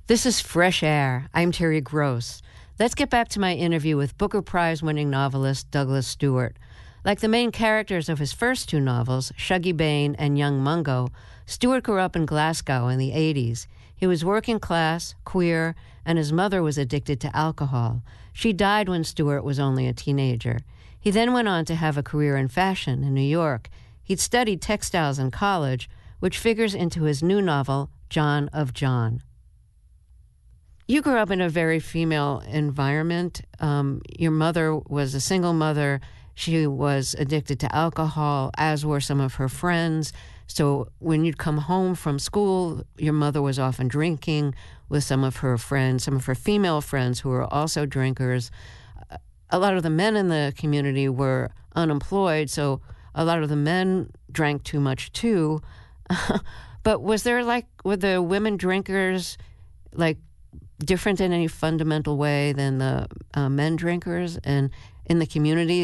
This is Fresh Air. I'm Terry Gross. Let's get back to my interview with Booker Prize-winning novelist Douglas Stuart. Like the main characters of his first two novels, Shuggie Bain and Young Mungo, Stuart grew up in Glasgow in the 80s. He was working class, queer, and his mother was addicted to alcohol. She died when Stuart was only a teenager. He then went on to have a career in fashion in New York. He'd studied textiles in college, which figures into his new novel, John of John. You grew up in a very female environment. Your mother was a single mother. She was addicted to alcohol, as were some of her friends. So when you'd come home from school, your mother was often drinking with some of her friends, some of her female friends who were also drinkers. A lot of the men in the community were unemployed, so a lot of the men drank too much too. But were the women drinkers different in any fundamental way than the men drinkers and in the community?